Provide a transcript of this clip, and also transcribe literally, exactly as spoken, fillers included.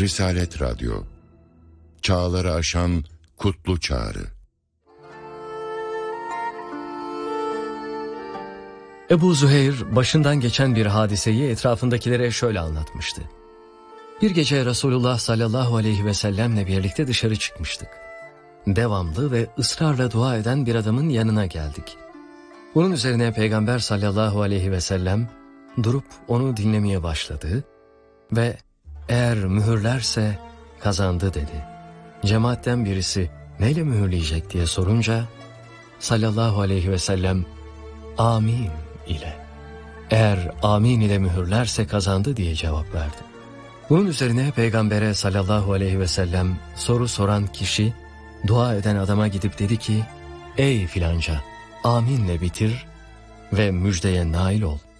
Risalet Radyo, çağları aşan kutlu çağrı. Ebu Züheyr başından geçen bir hadiseyi etrafındakilere şöyle anlatmıştı. Bir gece Resulullah sallallahu aleyhi ve sellemle birlikte dışarı çıkmıştık. Devamlı ve ısrarla dua eden bir adamın yanına geldik. Bunun üzerine Peygamber sallallahu aleyhi ve sellem durup onu dinlemeye başladı ve eğer mühürlerse kazandı dedi. Cemaatten birisi neyle mühürleyecek diye sorunca sallallahu aleyhi ve sellem amin ile, eğer amin ile mühürlerse kazandı diye cevap verdi. Bunun üzerine Peygamber'e sallallahu aleyhi ve sellem soru soran kişi dua eden adama gidip dedi ki ey filanca aminle bitir ve müjdeye nail ol.